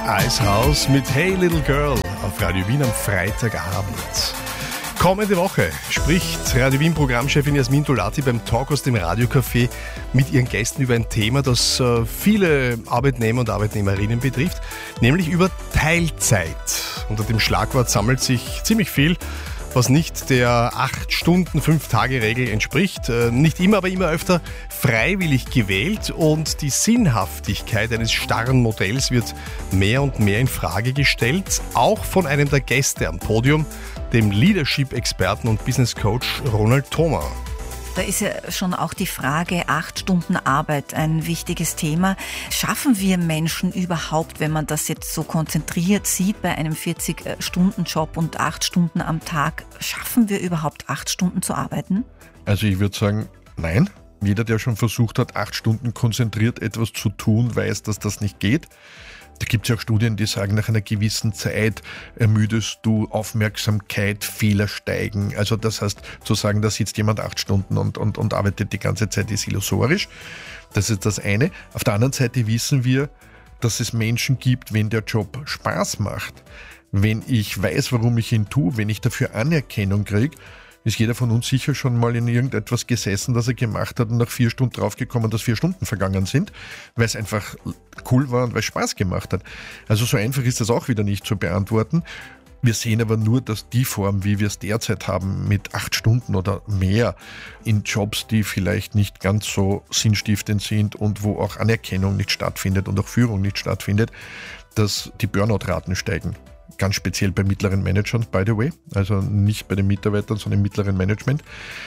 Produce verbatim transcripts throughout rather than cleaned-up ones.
Icehouse mit Hey Little Girl auf Radio Wien am Freitagabend. Kommende Woche spricht Radio Wien Programmchefin Jasmin Dolati beim Talk aus dem Radiocafé mit ihren Gästen über ein Thema, das viele Arbeitnehmer und Arbeitnehmerinnen betrifft, nämlich über Teilzeit. Unter dem Schlagwort sammelt sich ziemlich viel, was nicht der acht Stunden, fünf Tage Regel entspricht. Nicht immer, aber immer öfter freiwillig gewählt und die Sinnhaftigkeit eines starren Modells wird mehr und mehr in Frage gestellt, auch von einem der Gäste am Podium, dem Leadership-Experten und Business-Coach Ronald Thoma. Da ist ja schon auch die Frage, acht Stunden Arbeit ein wichtiges Thema. Schaffen wir Menschen überhaupt, wenn man das jetzt so konzentriert sieht, bei einem vierzig-Stunden-Job und acht Stunden am Tag, schaffen wir überhaupt acht Stunden zu arbeiten? Also ich würde sagen, nein. Jeder, der schon versucht hat, acht Stunden konzentriert etwas zu tun, weiß, dass das nicht geht. Da gibt es ja auch Studien, die sagen, nach einer gewissen Zeit ermüdest du, Aufmerksamkeit, Fehler steigen. Also das heißt, zu sagen, da sitzt jemand acht Stunden und, und, und arbeitet die ganze Zeit, ist illusorisch. Das ist das eine. Auf der anderen Seite wissen wir, dass es Menschen gibt, wenn der Job Spaß macht, wenn ich weiß, warum ich ihn tue, wenn ich dafür Anerkennung kriege, ist jeder von uns sicher schon mal in irgendetwas gesessen, das er gemacht hat und nach vier Stunden draufgekommen, dass vier Stunden vergangen sind, weil es einfach cool war und weil es Spaß gemacht hat. Also so einfach ist das auch wieder nicht zu beantworten. Wir sehen aber nur, dass die Form, wie wir es derzeit haben, mit acht Stunden oder mehr in Jobs, die vielleicht nicht ganz so sinnstiftend sind und wo auch Anerkennung nicht stattfindet und auch Führung nicht stattfindet, dass die Burnout-Raten steigen. Ganz speziell bei mittleren Managern, by the way, also nicht bei den Mitarbeitern, sondern im mittleren Management.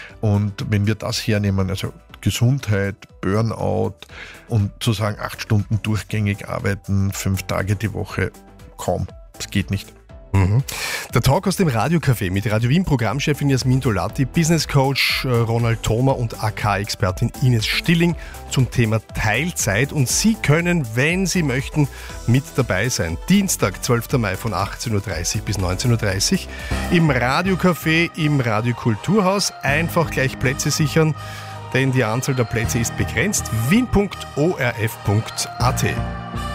Und wenn wir das hernehmen, also Gesundheit, Burnout und zu sagen, acht Stunden durchgängig arbeiten, fünf Tage die Woche, kaum, das geht nicht. Mhm. Der Talk aus dem Radiocafé mit Radio Wien Programmchefin Jasmin Dolati, Business Coach Ronald Thoma und A K-Expertin Ines Stilling zum Thema Teilzeit. Und Sie können, wenn Sie möchten, mit dabei sein. Dienstag, zwölften Mai von achtzehn Uhr dreißig bis neunzehn Uhr dreißig im Radiocafé im Radiokulturhaus. Einfach gleich Plätze sichern, denn die Anzahl der Plätze ist begrenzt. wien punkt o r f punkt a t